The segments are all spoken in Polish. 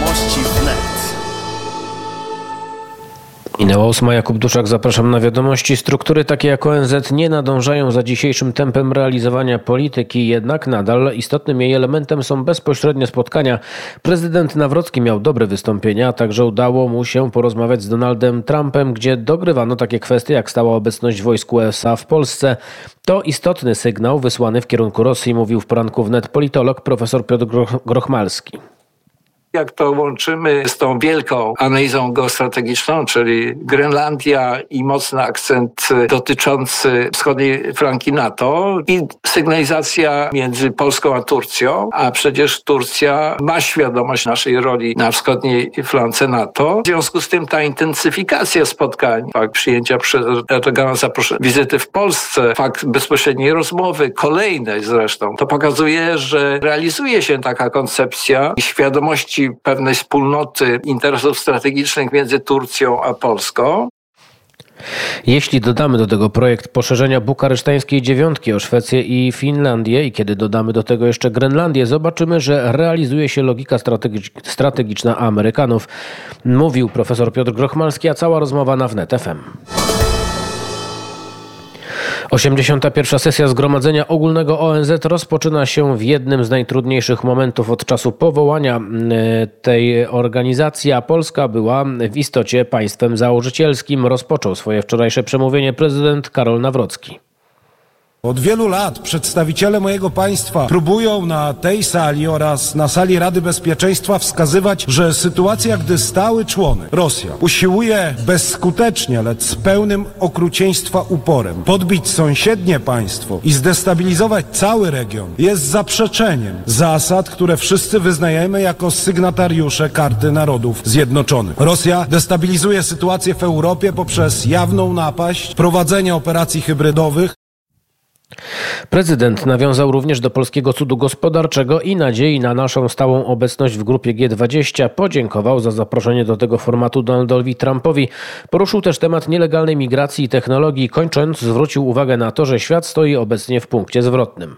Wiadomości wnet. Minęła 8. Jakub Duszak, zapraszam na wiadomości. Struktury takie jak ONZ nie nadążają za dzisiejszym tempem realizowania polityki, jednak nadal istotnym jej elementem są bezpośrednie spotkania. Prezydent Nawrocki miał dobre wystąpienia, a także udało mu się porozmawiać z Donaldem Trumpem, gdzie dogrywano takie kwestie jak stała obecność wojsk USA w Polsce. To istotny sygnał wysłany w kierunku Rosji, mówił w poranku wnet politolog profesor Piotr Grochmalski. Jak to łączymy z tą wielką analizą geostrategiczną, czyli Grenlandia i mocny akcent dotyczący wschodniej flanki NATO i sygnalizacja między Polską a Turcją, a przecież Turcja ma świadomość naszej roli na wschodniej flance NATO. W związku z tym ta intensyfikacja spotkań, fakt przyjęcia przez Erdogana wizyty w Polsce, fakt bezpośredniej rozmowy, kolejnej zresztą, to pokazuje, że realizuje się taka koncepcja świadomości pewnej wspólnoty interesów strategicznych między Turcją a Polską. Jeśli dodamy do tego projekt poszerzenia bukaresztańskiej dziewiątki o Szwecję i Finlandię i kiedy dodamy do tego jeszcze Grenlandię, zobaczymy, że realizuje się logika strategiczna Amerykanów, mówił profesor Piotr Grochmalski, a cała rozmowa na Wnet FM. 81. sesja Zgromadzenia Ogólnego ONZ rozpoczyna się w jednym z najtrudniejszych momentów od czasu powołania tej organizacji, a Polska była w istocie państwem założycielskim. Rozpoczął swoje wczorajsze przemówienie prezydent Karol Nawrocki. Od wielu lat przedstawiciele mojego państwa próbują na tej sali oraz na sali Rady Bezpieczeństwa wskazywać, że sytuacja, gdy stały członek, Rosja, usiłuje bezskutecznie, lecz z pełnym okrucieństwa uporem podbić sąsiednie państwo i zdestabilizować cały region, jest zaprzeczeniem zasad, które wszyscy wyznajemy jako sygnatariusze Karty Narodów Zjednoczonych. Rosja destabilizuje sytuację w Europie poprzez jawną napaść, prowadzenie operacji hybrydowych. Prezydent nawiązał również do polskiego cudu gospodarczego i nadziei na naszą stałą obecność w grupie G20. Podziękował za zaproszenie do tego formatu Donaldowi Trumpowi. Poruszył też temat nielegalnej migracji i technologii. Kończąc, zwrócił uwagę na to, że świat stoi obecnie w punkcie zwrotnym.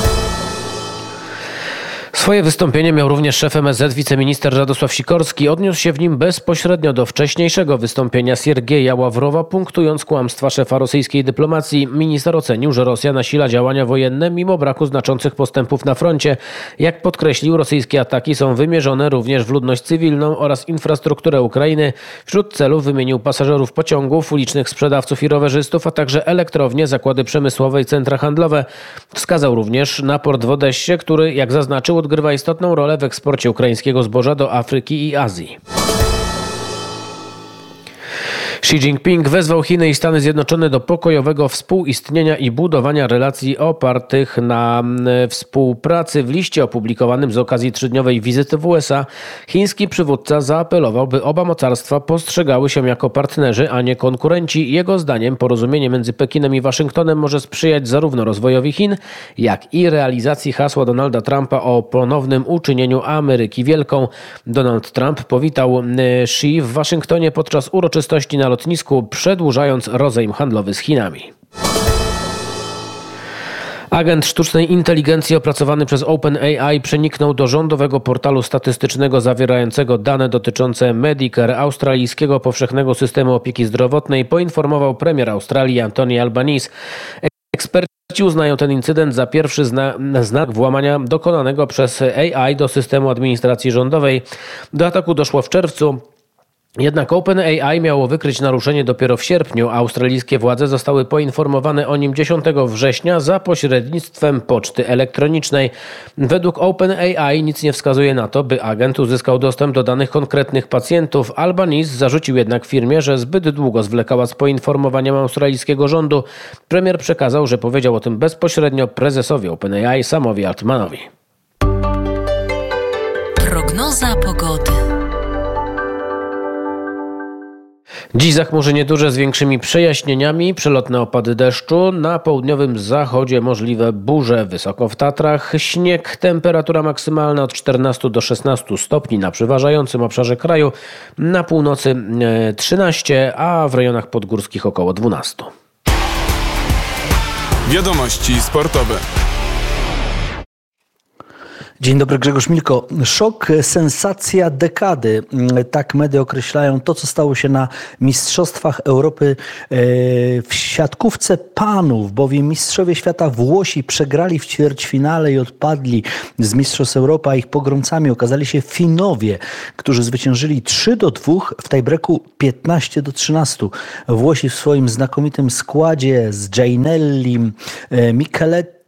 Swoje wystąpienie miał również szef MSZ wiceminister Radosław Sikorski. Odniósł się w nim bezpośrednio do wcześniejszego wystąpienia Siergieja Ławrowa, punktując kłamstwa szefa rosyjskiej dyplomacji. Minister ocenił, że Rosja nasila działania wojenne mimo braku znaczących postępów na froncie. Jak podkreślił, rosyjskie ataki są wymierzone również w ludność cywilną oraz infrastrukturę Ukrainy. Wśród celów wymienił pasażerów pociągów, ulicznych sprzedawców i rowerzystów, a także elektrownie, zakłady przemysłowe i centra handlowe. Wskazał również na port w Odessie, który, jak zaznaczył, odgrywa istotną rolę w eksporcie ukraińskiego zboża do Afryki i Azji. Xi Jinping wezwał Chiny i Stany Zjednoczone do pokojowego współistnienia i budowania relacji opartych na współpracy. W liście opublikowanym z okazji 3-dniowej wizyty w USA chiński przywódca zaapelował, by oba mocarstwa postrzegały się jako partnerzy, a nie konkurenci. Jego zdaniem porozumienie między Pekinem i Waszyngtonem może sprzyjać zarówno rozwojowi Chin, jak i realizacji hasła Donalda Trumpa o ponownym uczynieniu Ameryki wielką. Donald Trump powitał Xi w Waszyngtonie podczas uroczystości na lotnisku, przedłużając rozejm handlowy z Chinami. Agent sztucznej inteligencji opracowany przez OpenAI przeniknął do rządowego portalu statystycznego zawierającego dane dotyczące Medicare, australijskiego powszechnego systemu opieki zdrowotnej, poinformował premier Australii Anthony Albanese. Eksperci uznają ten incydent za pierwszy znak włamania dokonanego przez AI do systemu administracji rządowej. Do ataku doszło w czerwcu. Jednak OpenAI miało wykryć naruszenie dopiero w sierpniu, a australijskie władze zostały poinformowane o nim 10 września za pośrednictwem poczty elektronicznej. Według OpenAI nic nie wskazuje na to, by agent uzyskał dostęp do danych konkretnych pacjentów. Albanese zarzucił jednak firmie, że zbyt długo zwlekała z poinformowaniem australijskiego rządu. Premier przekazał, że powiedział o tym bezpośrednio prezesowi OpenAI Samowi Altmanowi. Prognoza pogody. Dziś zachmurzenie duże z większymi przejaśnieniami, przelotne opady deszczu. Na południowym zachodzie możliwe burze, wysoko w Tatrach. Śnieg, temperatura maksymalna od 14 do 16 stopni na przeważającym obszarze kraju. Na północy 13, a w rejonach podgórskich około 12. Wiadomości sportowe. Dzień dobry, Grzegorz Milko. Szok, sensacja dekady. Tak media określają to, co stało się na Mistrzostwach Europy w siatkówce panów, bowiem mistrzowie świata Włosi przegrali w ćwierćfinale i odpadli z Mistrzostw Europy, a ich pogromcami okazali się Finowie, którzy zwyciężyli 3-2, w tiebreaku 15-13. Włosi w swoim znakomitym składzie z Gianellim, Micheletto,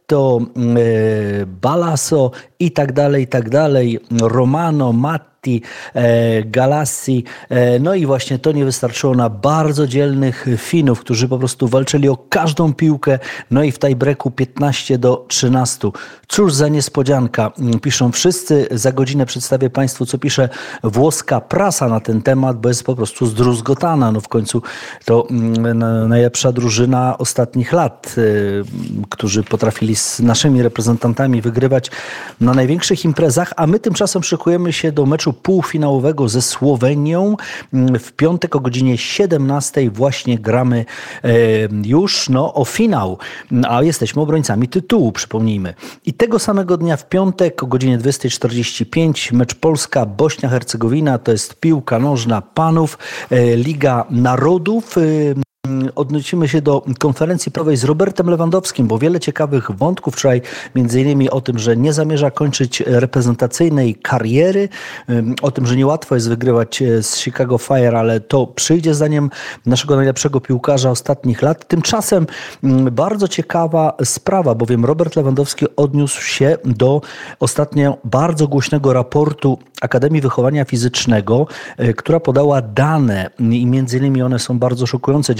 Balaso i tak dalej, Romano, Matti, Galassi. No i właśnie to nie wystarczyło na bardzo dzielnych Finów, którzy po prostu walczyli o każdą piłkę, no i w tiebreaku 15-13. Cóż za niespodzianka, piszą wszyscy. Za godzinę przedstawię Państwu, co pisze włoska prasa na ten temat, bo jest po prostu zdruzgotana. No w końcu to najlepsza drużyna ostatnich lat, którzy potrafili z naszymi reprezentantami wygrywać na największych imprezach, a my tymczasem szykujemy się do meczu półfinałowego ze Słowenią. W piątek o godzinie 17 właśnie gramy już o finał, a jesteśmy obrońcami tytułu, przypomnijmy. I tego samego dnia w piątek o godzinie 20:45 mecz Polska-Bośnia-Hercegowina, to jest piłka nożna panów, Liga Narodów. Odnosimy się do konferencji prasowej z Robertem Lewandowskim, bo wiele ciekawych wątków wczoraj, między innymi o tym, że nie zamierza kończyć reprezentacyjnej kariery, o tym, że niełatwo jest wygrywać z Chicago Fire, ale to przyjdzie zdaniem naszego najlepszego piłkarza ostatnich lat. Tymczasem bardzo ciekawa sprawa, bowiem Robert Lewandowski odniósł się do ostatnio bardzo głośnego raportu Akademii Wychowania Fizycznego, która podała dane i między innymi one są bardzo szokujące.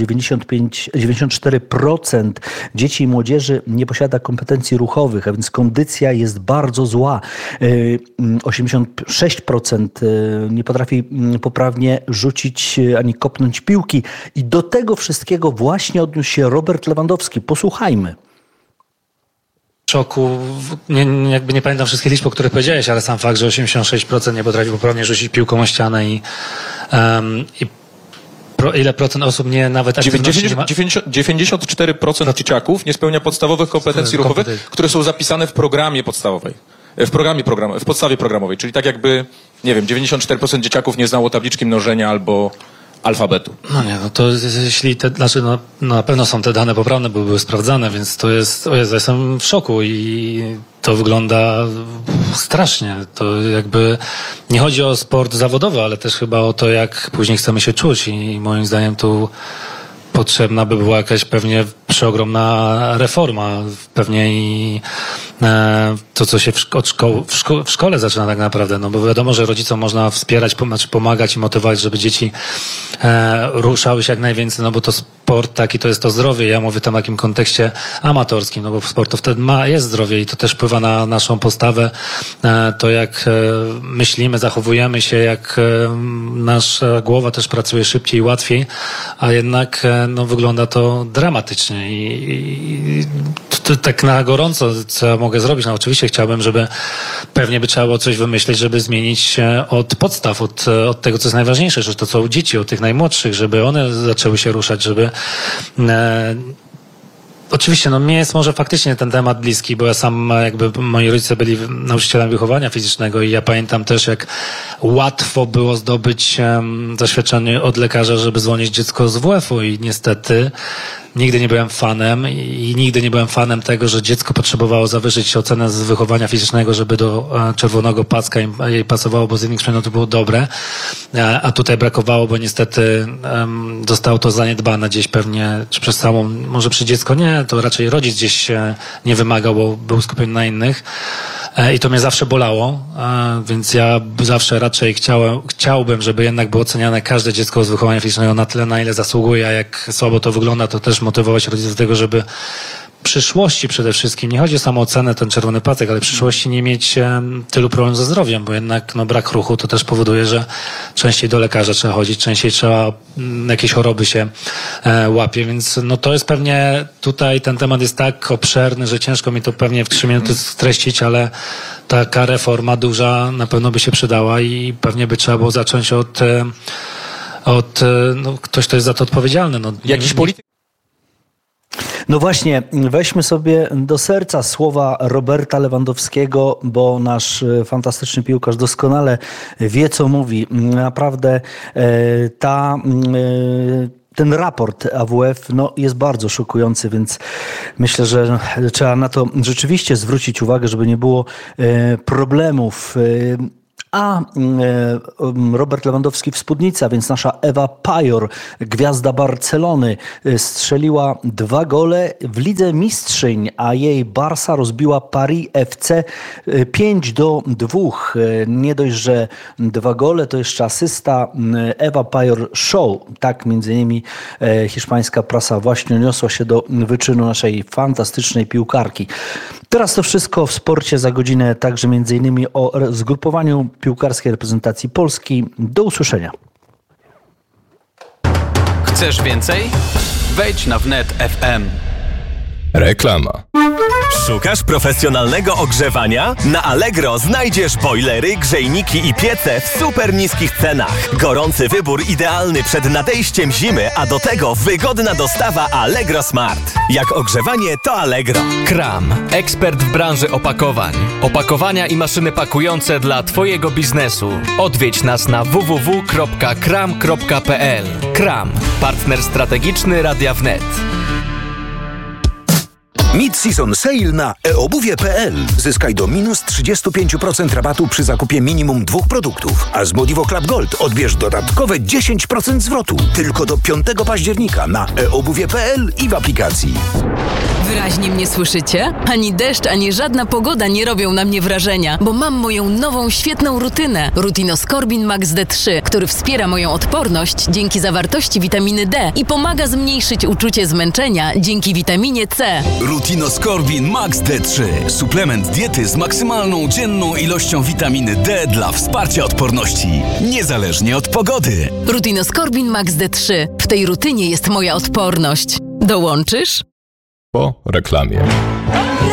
94% dzieci i młodzieży nie posiada kompetencji ruchowych, a więc kondycja jest bardzo zła. 86% nie potrafi poprawnie rzucić ani kopnąć piłki. I do tego wszystkiego właśnie odniósł się Robert Lewandowski. Posłuchajmy. Szoku, nie pamiętam wszystkich liczb, o których powiedziałeś, ale sam fakt, że 86% nie potrafi poprawnie rzucić piłką o ścianę i ile procent osób nie nawet... 94% dzieciaków nie spełnia podstawowych kompetencji ruchowych, które są zapisane w programie podstawowej. W podstawie programowej, czyli tak jakby, 94% dzieciaków nie znało tabliczki mnożenia albo alfabetu. To jeśli na pewno są te dane poprawne, bo były sprawdzane, więc to jest, jestem w szoku i to wygląda strasznie. To jakby nie chodzi o sport zawodowy, ale też chyba o to, jak później chcemy się czuć i moim zdaniem tu potrzebna by była jakaś pewnie przeogromna reforma, pewnie i to, co się w szkole zaczyna tak naprawdę, bo wiadomo, że rodzicom można wspierać, pomagać i motywować, żeby dzieci ruszały się jak najwięcej, bo to sport taki, to jest to zdrowie. Ja mówię tam w takim kontekście amatorskim, bo w sport to wtedy jest zdrowie i to też wpływa na naszą postawę, to jak myślimy, zachowujemy się, jak nasza głowa też pracuje szybciej i łatwiej, a jednak wygląda to dramatycznie i to tak na gorąco, co ja mogę zrobić? Oczywiście chciałbym, żeby pewnie by trzeba było coś wymyślić, żeby zmienić się od podstaw, od tego, co jest najważniejsze, że to są dzieci, od tych najmłodszych, żeby one zaczęły się ruszać, żeby oczywiście, mnie jest może faktycznie ten temat bliski, bo ja sam moi rodzice byli nauczycielami wychowania fizycznego i ja pamiętam też, jak łatwo było zdobyć zaświadczenie od lekarza, żeby zwolnić dziecko z WF-u i niestety nigdy nie byłem fanem i nigdy nie byłem fanem tego, że dziecko potrzebowało zawyżyć ocenę z wychowania fizycznego, żeby do czerwonego packa jej pasowało, bo z innych przedmiotów było dobre, a tutaj brakowało, bo niestety zostało to zaniedbane gdzieś pewnie, czy przez samą, może przy dziecko nie, to raczej rodzic gdzieś nie wymagał, bo był skupiony na innych. I to mnie zawsze bolało, więc ja zawsze raczej chciałbym, żeby jednak było oceniane każde dziecko z wychowania fizycznego na tyle, na ile zasługuje, a jak słabo to wygląda, to też motywować rodziców do tego, żeby w przyszłości przede wszystkim, nie chodzi o samą ocenę, ten czerwony pasek, ale w przyszłości nie mieć tylu problemów ze zdrowiem, bo jednak brak ruchu to też powoduje, że częściej do lekarza trzeba chodzić, częściej jakieś choroby się łapie, więc to jest pewnie tutaj ten temat jest tak obszerny, że ciężko mi to pewnie w 3 minuty streścić, ale taka reforma duża na pewno by się przydała i pewnie by trzeba było zacząć od ktoś, kto jest za to odpowiedzialny. Jakiś polityk? No właśnie, weźmy sobie do serca słowa Roberta Lewandowskiego, bo nasz fantastyczny piłkarz doskonale wie, co mówi. Naprawdę ten raport AWF jest bardzo szokujący, więc myślę, że trzeba na to rzeczywiście zwrócić uwagę, żeby nie było problemów. A Robert Lewandowski w spódnicy, a więc nasza Ewa Pajor, gwiazda Barcelony, strzeliła 2 gole w Lidze Mistrzyń, a jej Barsa rozbiła Paris FC 5-2. Nie dość, że 2 gole, to jeszcze asysta. Ewa Pajor show. Tak między innymi hiszpańska prasa właśnie niosła się do wyczynu naszej fantastycznej piłkarki. Teraz to wszystko w sporcie, za godzinę także między innymi o zgrupowaniu piłkarskiej reprezentacji Polski. Do usłyszenia. Chcesz więcej? Wejdź na wnet FM. Reklama. Szukasz profesjonalnego ogrzewania? Na Allegro znajdziesz bojlery, grzejniki i piece w super niskich cenach. Gorący wybór idealny przed nadejściem zimy, a do tego wygodna dostawa Allegro Smart. Jak ogrzewanie, to Allegro. Kram. Ekspert w branży opakowań. Opakowania i maszyny pakujące dla Twojego biznesu. Odwiedź nas na www.kram.pl. Kram. Partner strategiczny Radia Wnet. Mid-season sale na eobuwie.pl. Zyskaj do minus 35% rabatu przy zakupie minimum 2 produktów. A z Modivo Club Gold odbierz dodatkowe 10% zwrotu. Tylko do 5 października na eobuwie.pl i w aplikacji. Wyraźnie mnie słyszycie? Ani deszcz, ani żadna pogoda nie robią na mnie wrażenia, bo mam moją nową, świetną rutynę. Rutinoskorbin Max D3, który wspiera moją odporność dzięki zawartości witaminy D i pomaga zmniejszyć uczucie zmęczenia dzięki witaminie C. Rutinoskorbin Max D3. Suplement diety z maksymalną dzienną ilością witaminy D dla wsparcia odporności, niezależnie od pogody. Rutinoskorbin Max D3. W tej rutynie jest moja odporność. Dołączysz? Po reklamie.